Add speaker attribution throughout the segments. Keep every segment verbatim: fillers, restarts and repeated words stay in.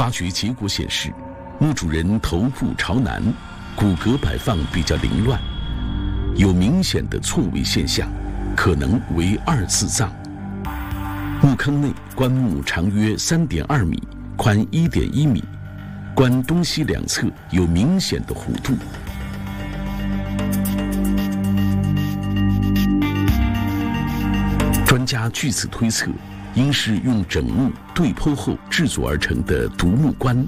Speaker 1: 发掘结果显示，墓主人头部朝南，骨骼摆放比较凌乱，有明显的错位现象，可能为二次葬。墓坑内棺木长约三点二米，宽一点一米，棺东西两侧有明显的弧度。专家据此推测，应是用整木对剖后制作而成的独木棺。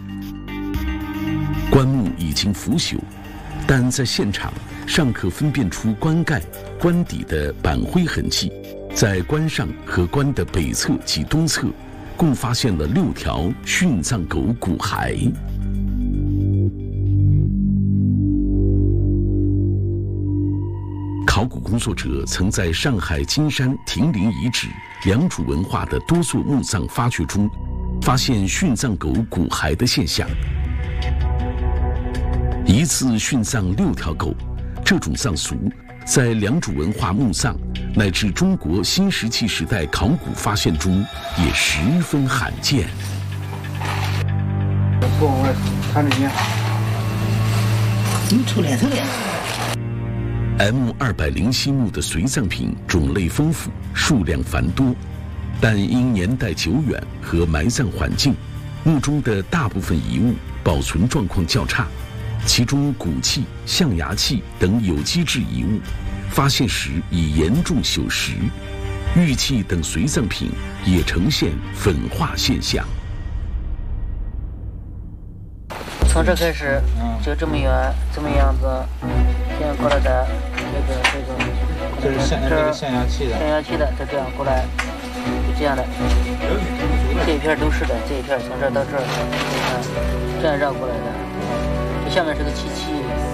Speaker 1: 棺木已经腐朽，但在现场尚可分辨出棺盖、棺底的板灰痕迹。在棺上和棺的北侧及东侧，共发现了六条殉葬狗骨骸。考古工作者曾在上海金山亭林遗址良渚文化的多座墓葬发掘中，发现殉葬狗骨骸的现象。一次殉葬六条狗，这种葬俗在良渚文化墓葬乃至中国新石器时代考古发现中也十分罕见。
Speaker 2: 我看着你，
Speaker 3: 你出脸头脸。
Speaker 1: M 二百零七墓的随葬品种类丰富，数量繁多，但因年代久远和埋葬环境，墓中的大部分遗物保存状况较差。其中骨器、象牙器等有机质遗物，发现时已严重朽蚀；玉器等随葬品也呈现粉化现象。
Speaker 4: 从这开始，就这么远，这么样子，这样过来的，这个这个，
Speaker 2: 这是象这个象牙器的，
Speaker 4: 象牙器的，就这样过来，就这样的，这一片都是的，这一片从这儿到这儿，你看，这样绕过来的。这下面是个漆器，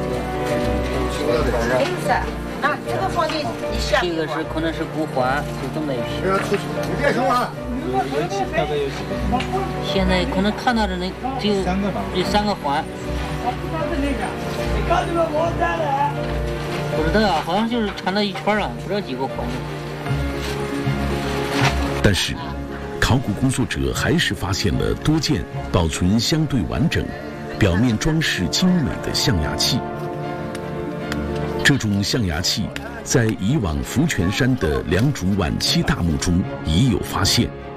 Speaker 5: 没意思，那这个放进你下面。
Speaker 4: 这个是可能是骨环，就这么一批。
Speaker 2: 你别说啊，有几大概有几个？
Speaker 4: 现在可能看到的那只有
Speaker 2: 三个吧，
Speaker 4: 这三个环。不知道啊，好像就是缠到一圈了，不知道几个环。
Speaker 1: 但是，考古工作者还是发现了多件保存相对完整、表面装饰精美的象牙器。这种象牙器在以往福泉山的良渚晚期大墓中已有发现，